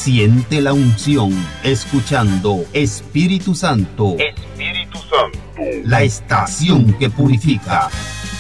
Siente la unción escuchando Espíritu Santo. Espíritu Santo. La estación que purifica.